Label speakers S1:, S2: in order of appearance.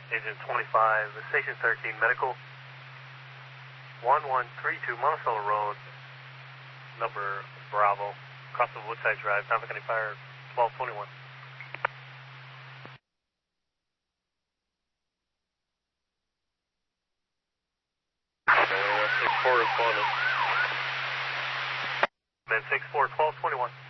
S1: Agent 25, Station 13, medical. 1132 Monticello Road, number Bravo, across the Woodside Drive, Tom County Fire, 1221. 6-4 responding. Man 6-4, 1221.